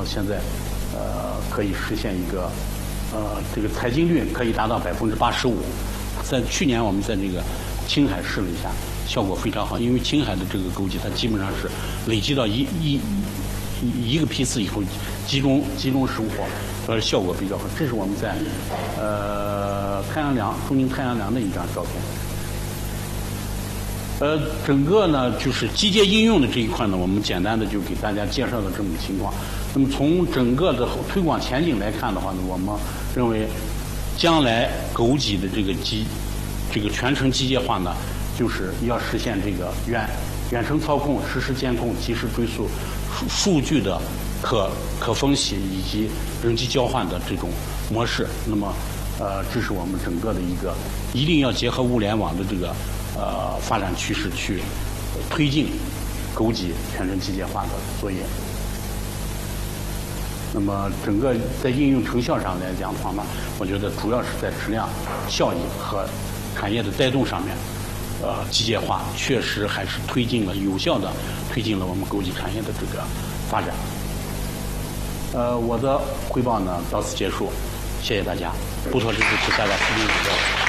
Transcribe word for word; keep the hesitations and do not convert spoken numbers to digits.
后现在呃可以实现一个呃这个采精率可以达到百分之八十五。在去年我们在这个青海试了一下，效果非常好，因为青海的这个枸杞它基本上是累积到一一一一个批次以后集中集中生活，所以效果比较好。这是我们在呃太阳梁中宁太阳梁的一张照片。呃，整个呢就是机械应用的这一块呢，我们简单的就给大家介绍了这么情况。那么从整个的推广前景来看的话呢，我们认为将来枸杞的这个机这个全程机械化呢，就是要实现这个远远程操控、实时监控、及时追溯、数数据的可可分析以及人机交换的这种模式。那么，呃，这是我们整个的一个一定要结合物联网的这个呃发展趋势去推进枸杞全程机械化的作业。那么整个在应用成效上来讲的话呢，我觉得主要是在质量、效益和产业的带动上面，呃，机械化确实还是推进了有效的推进了我们枸杞产业的这个发展。呃，我的汇报呢到此结束，谢谢大家。不错之处，请大家批评指教。